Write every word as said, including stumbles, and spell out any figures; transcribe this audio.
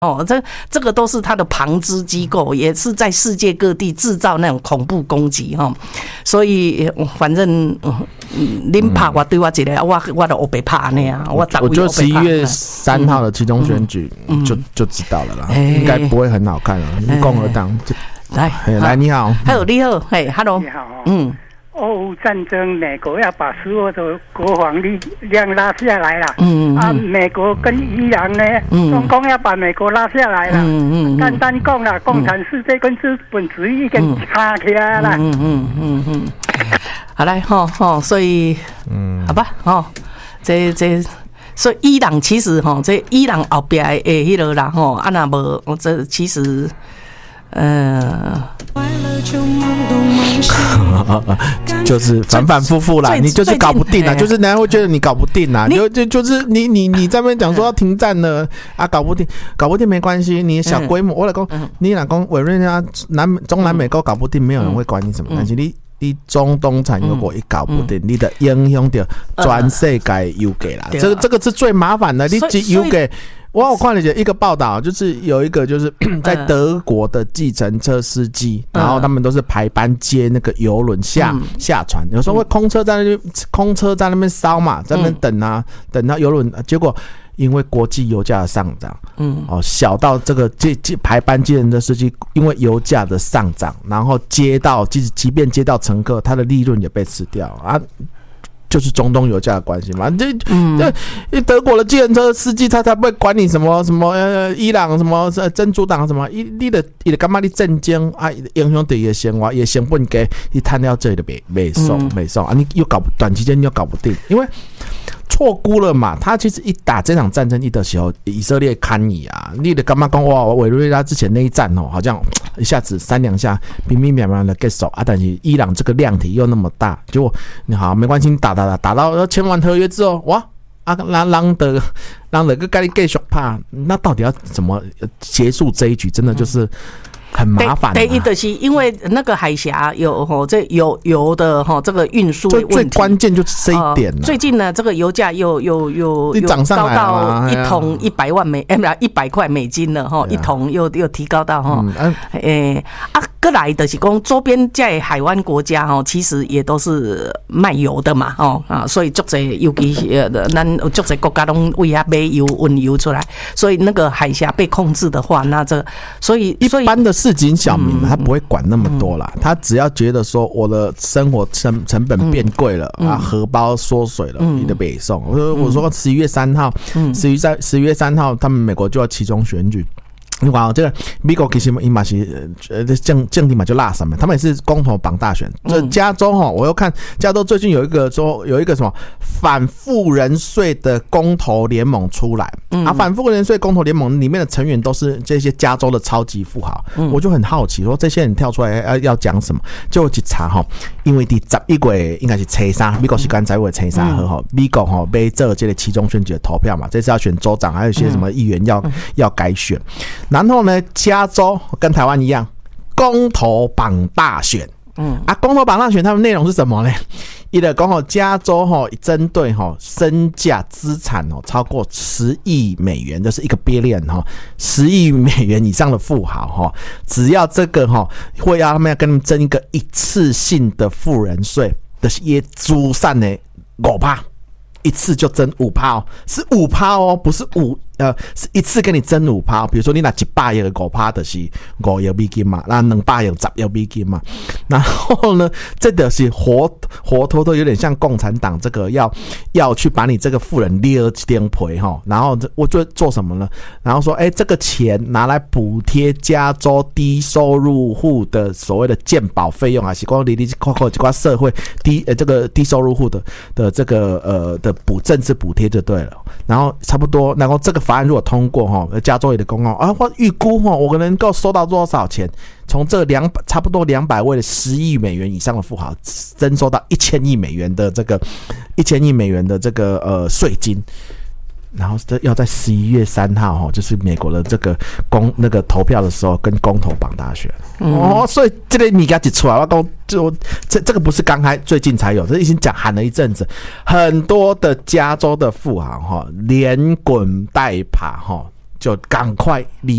哦，这这个都是他的旁支机构，也是在世界各地制造那种恐怖攻击哈。所以反正您、嗯、怕我对我一个，我我都被怕那样。我我就十一月三号的期中选举、嗯、就就知道了啦，嗯、应该不会很好看了。欸、共和党来来你好， 还有你好，嘿 ，Hello， 你好，嗯。俄乌战争，美国要把所有的国防力量拉下来了。嗯, 嗯啊，美国跟伊朗呢，嗯、中共要把美国拉下来了。嗯嗯单单讲了，共产世界跟资本主义已经打起来了。嗯嗯嗯嗯。 好来，吼吼，所以，嗯，好吧，吼，这这，所以伊朗其实吼，这伊朗后边的迄个啦，吼，啊那无，我这其实。呃， 就是反反复复啦，你就是搞不定啦，就是人家会觉得你搞不定啦，就就就是你你你在那边讲说要停战了啊，搞不定，搞不定没关系，你小规模，我来讲，你来讲委任啊，南中南美洲搞不定，没有人会管你什么，但是你你中东产油国一搞不定，你的影响到全世界油给啦，这个这个是最麻烦的，你油给。我有看了一个报道，就是有一个就是在德国的计程车司机，然后他们都是排班接那个邮轮下下船，有时候会空车在那边空车在那边烧嘛，在那边等啊等到邮轮，结果因为国际油价的上涨，嗯，哦，小到这个接接排班接人的司机，因为油价的上涨，然后接到即即便接到乘客，他的利润也被吃掉啊。就是中东油价的关系嘛，这这德国的计程车司机他才不会管你什么什么呃伊朗什么珍珠党什么，你的你的干嘛你震惊啊？影响对伊的生活，伊的成本给你摊到这里的没没送没送啊！你又搞短期间你又搞不定，因为错估了嘛。他其实一打这场战争一的时候，以色列堪疑啊，你的干嘛讲哇？委内瑞拉之前那一战哦，好像一下子三两下平平မြန်မြန်的结束啊，但是伊朗这个量体又那么大，结果你好没关系，你打打打打到签完合约之后，哇啊，让让的让的个跟你继续打，那到底要怎么结束这一局？真的就是很麻烦、啊。 第一就是因为那个海峡有吼这油油的吼这个运输问题， 最关键就是这一点、啊呃。最近呢，这个油价又又又又高到一桶一百万美，哎不一百块美金了哈，一桶又又提高到哈，诶啊，过来的是讲周边在海湾国家哈，其实也都是卖油的嘛，哦啊，所以足侪尤其是咱有足侪国家拢为遐买油运油出来，所以那个海峡被控制的话，那这个所以一般的市井小民他不会管那么多啦，他只要觉得说我的生活成成本变贵了啊，荷包缩水了，你的北宋。我说我说十一月三号，十一三十一月三号，他们美国就要期中选举。你看哦，这个美国其实伊嘛是呃政政体嘛就拉什么，他们也是公投绑大选。这加州哈，我又看加州最近有一个说有一个什么反富人税的公投联盟出来，啊，反富人税公投联盟里面的成员都是这些加州的超级富豪，我就很好奇说这些人跳出来要要讲什么，就去查哈，因为第十一月应该是初三，美国时间十一月初三号哈，美国哈被这这个期中选举的投票嘛，这次要选州长，还有一些什么议员要要改选。然后呢，加州跟台湾一样，公投绑大选。嗯啊，公投绑大选，它们内容是什么呢？一的讲吼，加州吼针对吼身价资产哦超过十亿美元，就是一个 billion 哈，十亿美元以上的富豪哈，只要这个哈会要他们要跟他们征一个一次性的富人税的也租散的五趴，一次就征五趴哦，是五趴哦，不是五。呃，是一次给你增五趴，比如说你拿一百亿的五趴的是五亿美金嘛，那两百亿十亿美金嘛，然后呢，这个是活活脱脱有点像共产党这个要要去把你这个富人捏一点赔哈，然后我就做什么呢？然后说，哎、欸，这个钱拿来补贴加州低收入户的所谓的健保费用啊，是光里里扣扣几块社会低呃这个低收入户的的这个呃的补政治补贴就对了，然后差不多，然后这个。法案如果通过哈，加州也的公告啊，我预估哈，我能够收到多少钱？从这两百差不多两百位的十亿美元以上的富豪，征收到一千亿美元的这个一千亿美元的这个呃税金。然后要在十一月三号哈，就是美国的这个公那个投票的时候，跟公投绑大选、嗯、哦，所以这个米给它出来，我讲就这这个不是刚才最近才有，这已经讲喊了一阵子，很多的加州的富豪哈，连滚带爬哈， 就赶快离